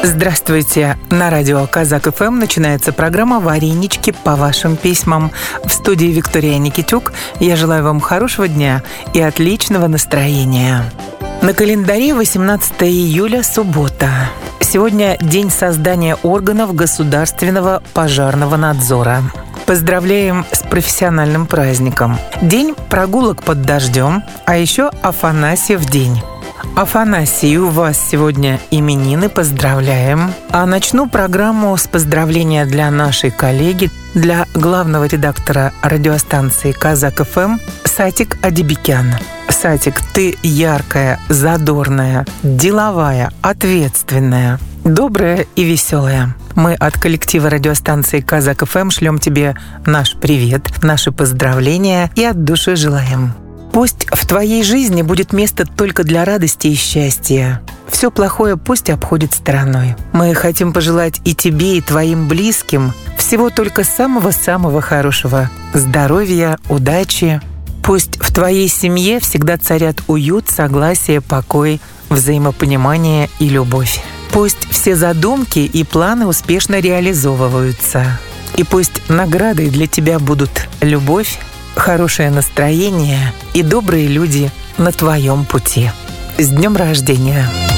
Здравствуйте! На радио Казак ФМ начинается программа «Варенички по вашим письмам». В студии Виктория Никитюк. Я желаю вам хорошего дня и отличного настроения. На календаре 18 июля, суббота. Сегодня день создания органов государственного пожарного надзора. Поздравляем с профессиональным праздником. День прогулок под дождем, а еще Афанасьев день. Афанасий, у вас сегодня именины, поздравляем. А начну программу с поздравления для нашей коллеги, для главного редактора радиостанции Казак ФМ Сатик Адибекян. Сатик, ты яркая, задорная, деловая, ответственная, добрая и веселая. Мы от коллектива радиостанции Казак ФМ шлем тебе наш привет, наши поздравления и от души желаем. Пусть в твоей жизни будет место только для радости и счастья. Все плохое пусть обходит стороной. Мы хотим пожелать и тебе, и твоим близким всего только самого-самого хорошего. Здоровья, удачи. Пусть в твоей семье всегда царят уют, согласие, покой, взаимопонимание и любовь. Пусть все задумки и планы успешно реализовываются. И пусть наградой для тебя будут любовь, хорошее настроение и добрые люди на твоем пути. С днем рождения!